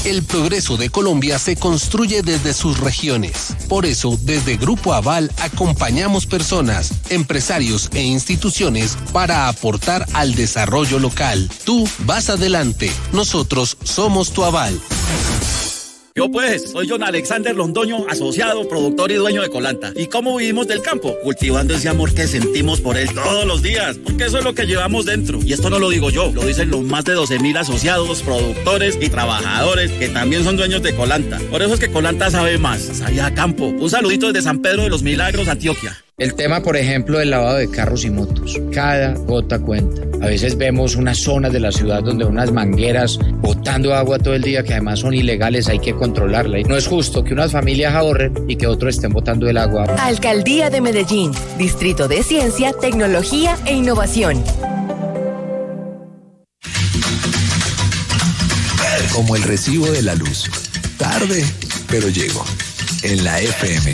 El progreso de Colombia se construye desde sus regiones. Por eso, desde Grupo Aval acompañamos personas, empresarios e instituciones para aportar al desarrollo local. Tú vas adelante. Nosotros somos tu aval. Yo pues, soy John Alexander Londoño, asociado, productor y dueño de Colanta. ¿Y cómo vivimos del campo? Cultivando ese amor que sentimos por él todos los días, porque eso es lo que llevamos dentro. Y esto no lo digo yo, lo dicen los más de 12,000 asociados, productores y trabajadores que también son dueños de Colanta. Por eso es que Colanta sabe más, sabe a campo. Un saludito desde San Pedro de los Milagros, Antioquia. El tema, por ejemplo, del lavado de carros y motos. Cada gota cuenta. A veces vemos unas zonas de la ciudad donde unas mangueras botando agua todo el día que además son ilegales, hay que controlarla. Y no es justo que unas familias ahorren y que otros estén botando el agua. Alcaldía de Medellín, Distrito de Ciencia, Tecnología e Innovación. Como el recibo de la luz. Tarde, pero llego. En la FM.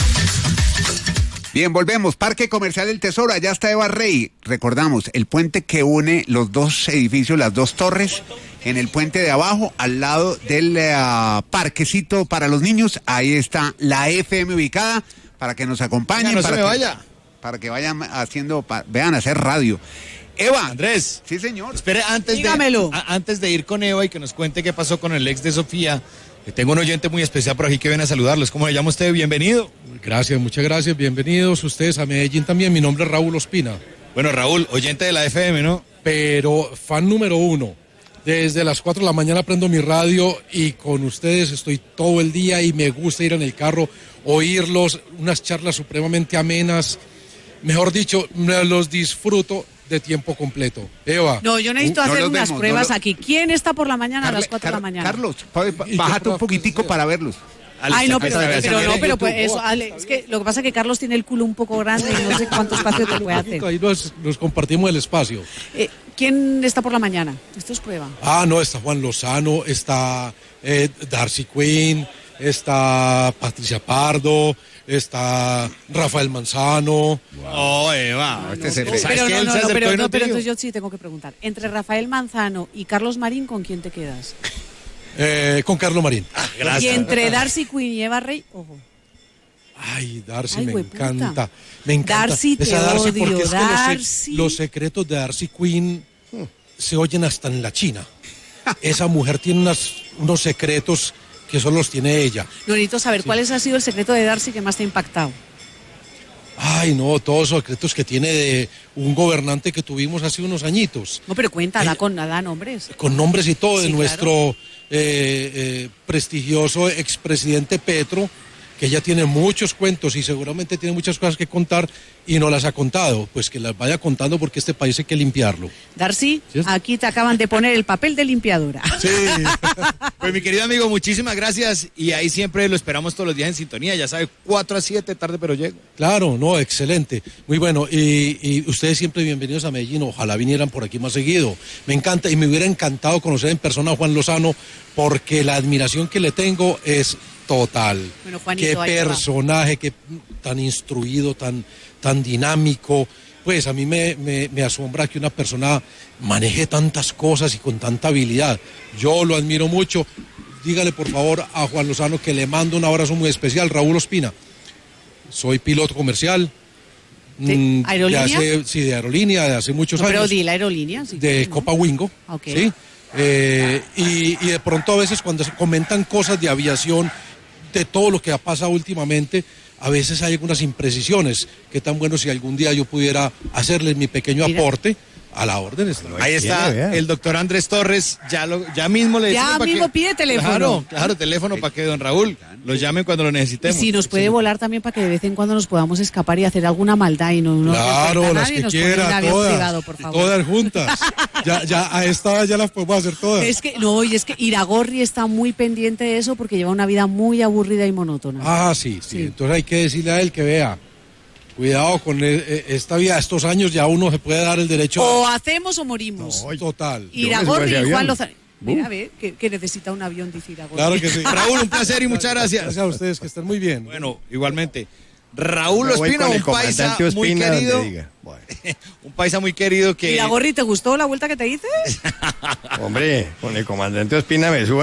Bien, volvemos. Parque Comercial El Tesoro, allá está Eva Rey. Recordamos, el puente que une los dos edificios, las dos torres, en el puente de abajo, al lado del parquecito para los niños. Ahí está la FM ubicada, para que nos acompañen. Venga, no se me vaya. Para que vayan haciendo, vean, hacer radio. Eva. Andrés. Sí, señor. Espere, antes de ir con Eva y que nos cuente qué pasó con el ex de Sofía, tengo un oyente muy especial por aquí que viene a saludarlos. ¿Cómo le llama usted? Bienvenido. Gracias, muchas gracias. Bienvenidos ustedes a Medellín también. Mi nombre es Raúl Ospina. Bueno, Raúl, oyente de la FM, ¿no? Pero fan número 1. Desde las 4 de la mañana prendo mi radio y con ustedes estoy todo el día y me gusta ir en el carro, oírlos, unas charlas supremamente amenas. Mejor dicho, me los disfruto de tiempo completo. Eva. No, yo necesito hacer unas pruebas aquí. ¿Quién está por la mañana a las 4 de la mañana? Carlos, bájate un poquitico para verlos. Ay, no, pero pues eso, Ale, es que lo que pasa es que Carlos tiene el culo un poco grande y no sé cuánto espacio te puede hacer. Ahí nos compartimos el espacio. ¿Quién está por la mañana? Esto es prueba. No, está Juan Lozano, está Darcy Quinn, está Patricia Pardo, está Rafael Manzano. Oh, Eva. Pero entonces yo sí tengo que preguntar. Entre Rafael Manzano y Carlos Marín, ¿con quién te quedas? Con Carlos Marín. Gracias. Y entre Darcy Quinn y Eva Rey, ojo. Ay, Darcy, me encanta. Me encanta. Darcy, te Darcy, odio, porque es Darcy. que los secretos de Darcy Quinn se oyen hasta en la China. Esa mujer tiene unos secretos que solo los tiene ella. No, necesito saber cuál ha sido el secreto de Darcy que más te ha impactado. Ay, no, todos los secretos que tiene de un gobernante que tuvimos hace unos añitos. No, pero cuenta, da nombres. Con nombres y todo, sí, de nuestro prestigioso expresidente Petro, que ella tiene muchos cuentos y seguramente tiene muchas cosas que contar y no las ha contado, pues que las vaya contando porque este país hay que limpiarlo. Darcy, ¿sí? Aquí te acaban de poner el papel de limpiadora. Sí. Pues mi querido amigo, muchísimas gracias y ahí siempre lo esperamos todos los días en sintonía, ya sabe, 4 a 7, tarde pero llego. Claro, no, excelente, muy bueno, y ustedes siempre bienvenidos a Medellín, ojalá vinieran por aquí más seguido, me encanta y me hubiera encantado conocer en persona a Juan Lozano porque la admiración que le tengo es total. Bueno, Juanito, qué personaje, qué tan instruido, tan dinámico. Pues a mí me asombra que una persona maneje tantas cosas y con tanta habilidad. Yo lo admiro mucho. Dígale por favor a Juan Lozano que le mando un abrazo muy especial. Raúl Ospina. Soy piloto comercial. ¿De aerolínea? De aerolínea, de hace muchos años. Pero di la aerolínea. Sí, de Copa Wingo. Okay. ¿Sí? Y de pronto a veces cuando se comentan cosas de aviación, de todo lo que ha pasado últimamente, a veces hay algunas imprecisiones. Qué tan bueno si algún día yo pudiera hacerles mi pequeño aporte. A la orden. Ahí está el doctor Andrés Torres, ya mismo le decimos. Ya mismo pide teléfono. Claro, teléfono para que don Raúl lo llamen cuando lo necesitemos. Y si nos puede volar también para que de vez en cuando nos podamos escapar y hacer alguna maldad y no claro, las que quiera, privado, por favor. Todas juntas. ya a esta ya las podemos hacer todas. Es que Iragorri está muy pendiente de eso porque lleva una vida muy aburrida y monótona. Sí. Entonces hay que decirle a él que vea. Cuidado con esta vida, estos años ya uno se puede dar el derecho o hacemos o morimos. No, total. Iragorri y Juan Lozano. Mira, a ver, que necesita un avión, dice Iragorri. Claro que sí. Raúl, un placer y muchas gracias. Gracias a ustedes, que estén muy bien. Bueno, igualmente. Raúl Ospina, un paisa muy querido. Bueno. Un paisa muy querido que... Iragorri, ¿te gustó la vuelta que te hice? Hombre, con el comandante Ospina me sube